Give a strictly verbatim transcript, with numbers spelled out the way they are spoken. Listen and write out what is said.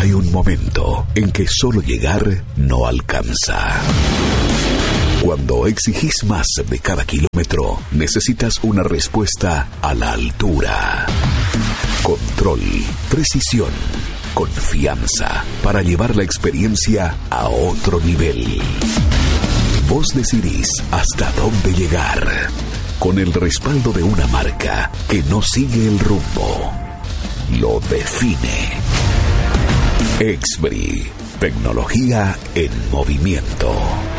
Hay un momento en que solo llegar no alcanza. Cuando exigís más de cada kilómetro, necesitas una respuesta a la altura. Control, precisión, confianza para llevar la experiencia a otro nivel. Vos decidís hasta dónde llegar, con el respaldo de una marca que no sigue el rumbo, lo define. Exbri, tecnología en movimiento.